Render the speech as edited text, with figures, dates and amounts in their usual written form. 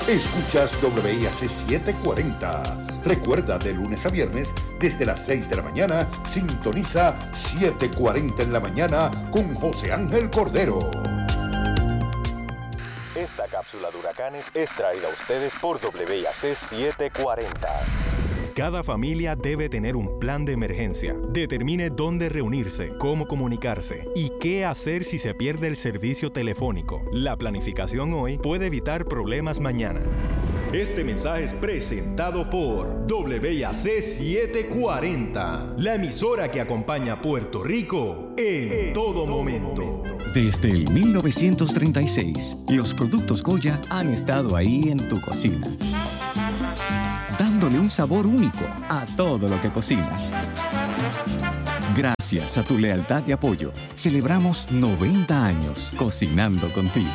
Escuchas WIAC 740. Recuerda, de lunes a viernes, desde las 6 de la mañana, sintoniza 740 en la mañana con José Ángel Cordero. Esta cápsula de huracanes es traída a ustedes por WIAC 740. Cada familia debe tener un plan de emergencia. Determine dónde reunirse, cómo comunicarse y qué hacer si se pierde el servicio telefónico. La planificación hoy puede evitar problemas mañana. Este mensaje es presentado por WIAC 740, la emisora que acompaña a Puerto Rico en todo momento. Desde el 1936, los productos Goya han estado ahí en tu cocina, dándole un sabor único a todo lo que cocinas. Gracias a tu lealtad y apoyo, celebramos 90 años cocinando contigo.